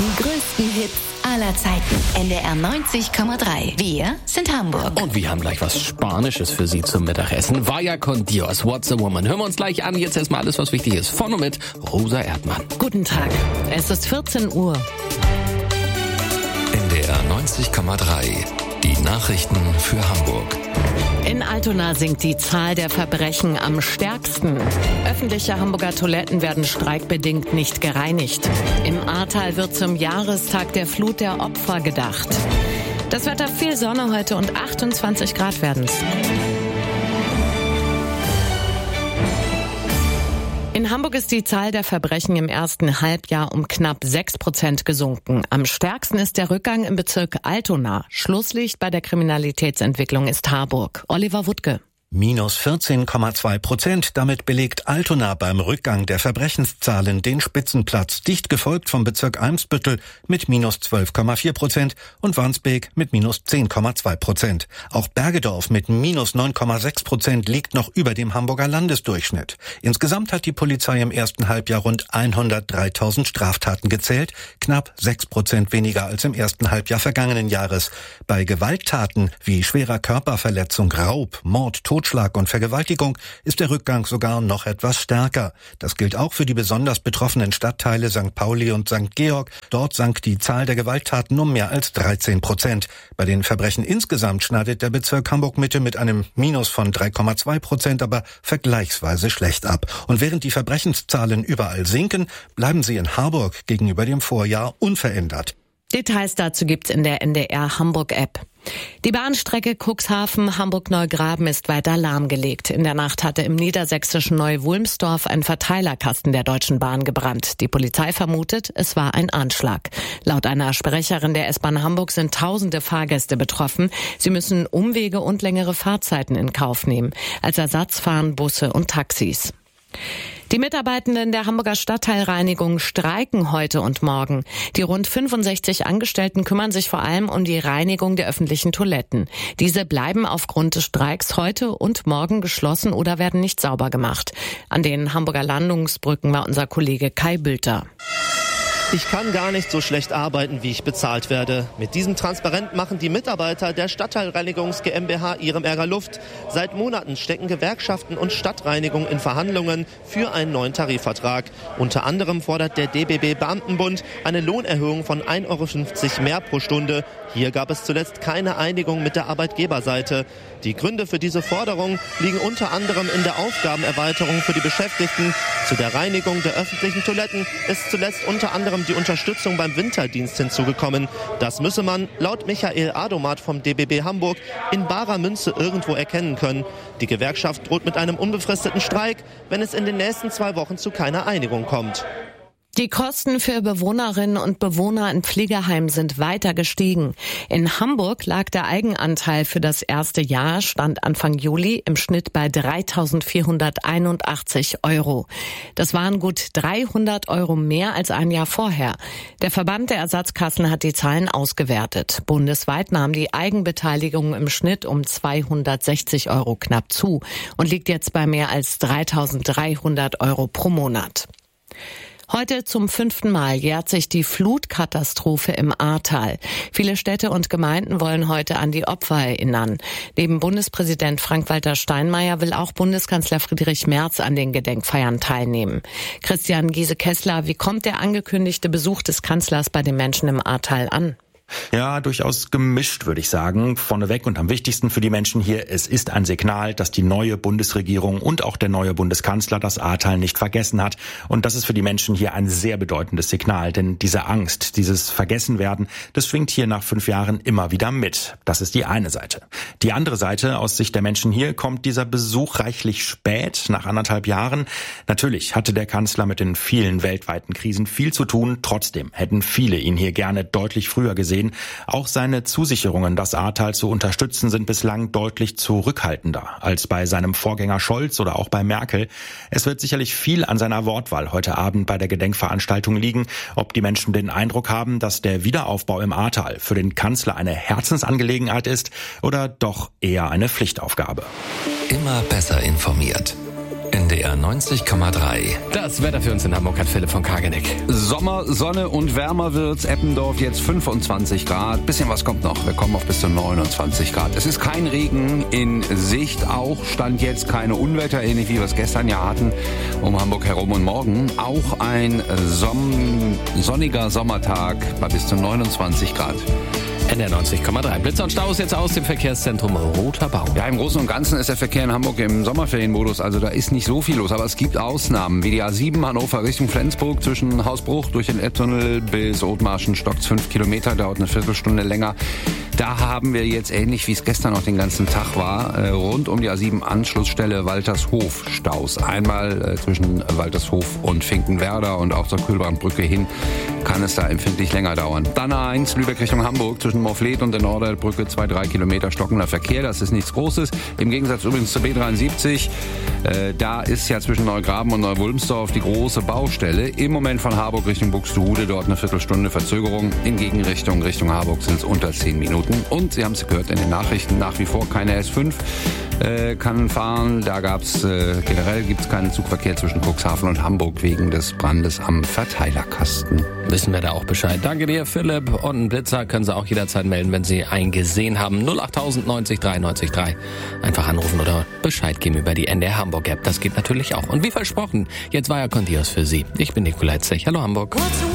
Die größten Hits aller Zeiten. NDR 90,3. Wir sind Hamburg. Und wir haben gleich was Spanisches für Sie zum Mittagessen. Vaya con Dios, what's a woman? Hören wir uns gleich an. Jetzt erstmal alles, was wichtig ist. Von und mit Rosa Erdmann. Guten Tag. Es ist 14 Uhr. NDR 90,3. Die Nachrichten für Hamburg. In Altona sinkt die Zahl der Verbrechen am stärksten. Öffentliche Hamburger Toiletten werden streikbedingt nicht gereinigt. Im Ahrtal wird zum Jahrestag der Flut der Opfer gedacht. Das Wetter, viel Sonne heute und 28 Grad werden's. In Hamburg ist die Zahl der Verbrechen im ersten Halbjahr um knapp 6% gesunken. Am stärksten ist der Rückgang im Bezirk Altona. Schlusslicht bei der Kriminalitätsentwicklung ist Harburg. Oliver Wuttke. Minus 14,2%. Damit belegt Altona beim Rückgang der Verbrechenszahlen den Spitzenplatz, dicht gefolgt vom Bezirk Eimsbüttel mit minus 12,4% und Wandsbek mit minus 10,2%. Auch Bergedorf mit minus 9,6% liegt noch über dem Hamburger Landesdurchschnitt. Insgesamt hat die Polizei im ersten Halbjahr rund 103.000 Straftaten gezählt, knapp 6% weniger als im ersten Halbjahr vergangenen Jahres. Bei Gewalttaten wie schwerer Körperverletzung, Raub, Mord, Totschlag und Vergewaltigung ist der Rückgang sogar noch etwas stärker. Das gilt auch für die besonders betroffenen Stadtteile St. Pauli und St. Georg. Dort sank die Zahl der Gewalttaten um mehr als 13%. Bei den Verbrechen insgesamt schneidet der Bezirk Hamburg-Mitte mit einem Minus von 3,2% aber vergleichsweise schlecht ab. Und während die Verbrechenszahlen überall sinken, bleiben sie in Harburg gegenüber dem Vorjahr unverändert. Details dazu gibt's in der NDR Hamburg-App. Die Bahnstrecke Cuxhaven-Hamburg-Neugraben ist weiter lahmgelegt. In der Nacht hatte im niedersächsischen Neu-Wulmsdorf ein Verteilerkasten der Deutschen Bahn gebrannt. Die Polizei vermutet, es war ein Anschlag. Laut einer Sprecherin der S-Bahn Hamburg sind tausende Fahrgäste betroffen. Sie müssen Umwege und längere Fahrzeiten in Kauf nehmen. Als Ersatz fahren Busse und Taxis. Die Mitarbeitenden der Hamburger Stadtteilreinigung streiken heute und morgen. Die rund 65 Angestellten kümmern sich vor allem um die Reinigung der öffentlichen Toiletten. Diese bleiben aufgrund des Streiks heute und morgen geschlossen oder werden nicht sauber gemacht. An den Hamburger Landungsbrücken war unser Kollege Kai Bülter. Ich kann gar nicht so schlecht arbeiten, wie ich bezahlt werde. Mit diesem Transparent machen die Mitarbeiter der Stadtteilreinigungs GmbH ihrem Ärger Luft. Seit Monaten stecken Gewerkschaften und Stadtreinigung in Verhandlungen für einen neuen Tarifvertrag. Unter anderem fordert der DBB Beamtenbund eine Lohnerhöhung von 1,50 € mehr pro Stunde. Hier gab es zuletzt keine Einigung mit der Arbeitgeberseite. Die Gründe für diese Forderung liegen unter anderem in der Aufgabenerweiterung für die Beschäftigten. Zu der Reinigung der öffentlichen Toiletten ist zuletzt unter anderem die Unterstützung beim Winterdienst hinzugekommen. Das müsse man, laut Michael Adomat vom DBB Hamburg, in barer Münze irgendwo erkennen können. Die Gewerkschaft droht mit einem unbefristeten Streik, wenn es in den nächsten 2 Wochen zu keiner Einigung kommt. Die Kosten für Bewohnerinnen und Bewohner in Pflegeheimen sind weiter gestiegen. In Hamburg lag der Eigenanteil für das erste Jahr, stand Anfang Juli, im Schnitt bei 3.481 €. Das waren gut 300 € mehr als ein Jahr vorher. Der Verband der Ersatzkassen hat die Zahlen ausgewertet. Bundesweit nahm die Eigenbeteiligung im Schnitt um 260 € knapp zu und liegt jetzt bei mehr als 3.300 € pro Monat. Heute zum 5. Mal jährt sich die Flutkatastrophe im Ahrtal. Viele Städte und Gemeinden wollen heute an die Opfer erinnern. Neben Bundespräsident Frank-Walter Steinmeier will auch Bundeskanzler Friedrich Merz an den Gedenkfeiern teilnehmen. Christian Giese-Kessler, wie kommt der angekündigte Besuch des Kanzlers bei den Menschen im Ahrtal an? Ja, durchaus gemischt, würde ich sagen. Vorneweg und am wichtigsten für die Menschen hier, es ist ein Signal, dass die neue Bundesregierung und auch der neue Bundeskanzler das Ahrtal nicht vergessen hat. Und das ist für die Menschen hier ein sehr bedeutendes Signal, denn diese Angst, dieses Vergessenwerden, das schwingt hier nach 5 Jahren immer wieder mit. Das ist die eine Seite. Die andere Seite, aus Sicht der Menschen hier, kommt dieser Besuch reichlich spät, nach 1,5 Jahren. Natürlich hatte der Kanzler mit den vielen weltweiten Krisen viel zu tun. Trotzdem hätten viele ihn hier gerne deutlich früher gesehen. Auch seine Zusicherungen, das Ahrtal zu unterstützen, sind bislang deutlich zurückhaltender als bei seinem Vorgänger Scholz oder auch bei Merkel. Es wird sicherlich viel an seiner Wortwahl heute Abend bei der Gedenkveranstaltung liegen, ob die Menschen den Eindruck haben, dass der Wiederaufbau im Ahrtal für den Kanzler eine Herzensangelegenheit ist oder doch eher eine Pflichtaufgabe. Immer besser informiert. NDR 90,3. Das Wetter für uns in Hamburg hat Philipp von Kageneck. Sommer, Sonne und wärmer wird's. Eppendorf jetzt 25 Grad. Bisschen was kommt noch. Wir kommen auf bis zu 29 Grad. Es ist kein Regen in Sicht. Auch stand jetzt keine Unwetter, ähnlich wie wir es gestern ja hatten, um Hamburg herum. Und morgen auch ein sonniger Sommertag bei bis zu 29 Grad. NDR 90,3. Blitzer und Staus jetzt aus dem Verkehrszentrum Roter Baum. Ja, im Großen und Ganzen ist der Verkehr in Hamburg im Sommerferienmodus, also da ist nicht so viel los, aber es gibt Ausnahmen, wie die A7 Hannover Richtung Flensburg zwischen Hausbruch durch den Elbtunnel bis Othmarschen stockt's 5 Kilometer, dauert eine Viertelstunde länger. Da haben wir jetzt, ähnlich wie es gestern noch den ganzen Tag war, rund um die A7 Anschlussstelle Waltershof Staus. Einmal zwischen Waltershof und Finkenwerder und auch zur Kühlbrandbrücke hin kann es da empfindlich länger dauern. Dann A1 Lübeck Richtung Hamburg zwischen Morfleet und der Norderbrücke 2-3 Kilometer stockender Verkehr. Das ist nichts Großes. Im Gegensatz übrigens zur B73. Da ist ja zwischen Neugraben und Neuwulmsdorf die große Baustelle. Im Moment von Harburg Richtung Buxtehude dort eine Viertelstunde Verzögerung. In Gegenrichtung Richtung Harburg sind es unter 10 Minuten. Und Sie haben es gehört in den Nachrichten, nach wie vor keine S5 kann fahren. Da generell gibt's keinen Zugverkehr zwischen Cuxhaven und Hamburg wegen des Brandes am Verteilerkasten. Wissen wir da auch Bescheid. Danke dir, Philipp. Und einen Blitzer können Sie auch jederzeit melden, wenn Sie einen gesehen haben. 08000 90 3 90 3. Einfach anrufen oder Bescheid geben über die NDR Hamburg App. Das geht natürlich auch. Und wie versprochen, jetzt Vaya con Dios für Sie. Ich bin Nikolai Zech. Hallo Hamburg.